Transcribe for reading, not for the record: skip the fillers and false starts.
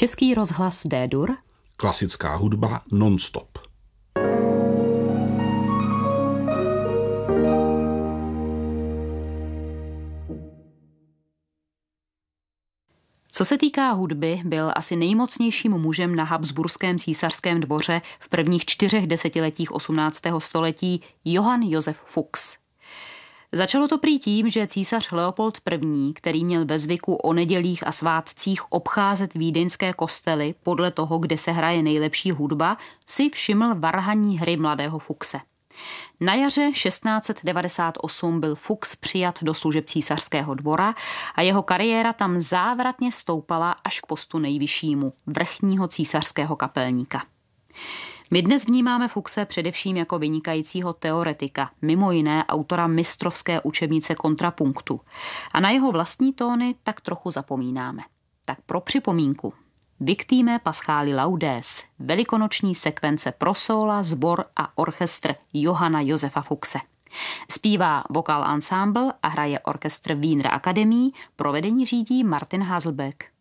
Český rozhlas D-dur. Klasická hudba non-stop. Co se týká hudby, byl asi nejmocnějším mužem na habsburském císařském dvoře v prvních 4 desetiletích 18. století Johann Josef Fuchs. Začalo to prý tím, že císař Leopold I., který měl ve zvyku o nedělích a svátcích obcházet vídeňské kostely podle toho, kde se hraje nejlepší hudba, si všiml varhanní hry mladého Fuchse. Na jaře 1698 byl Fuchs přijat do služeb císařského dvora a jeho kariéra tam závratně stoupala až k postu nejvyššímu, vrchního císařského kapelníka. My dnes vnímáme Fuchse především jako vynikajícího teoretika, mimo jiné autora mistrovské učebnice kontrapunktu. A na jeho vlastní tóny tak trochu zapomínáme. Tak pro připomínku. Victime Paschali Laudes, velikonoční sekvence pro sóla, sbor a orchestr Johanna Josefa Fuchse. Zpívá vokál ensemble a hraje orchestr Wiener Akademie, provedení řídí Martin Haselbeck.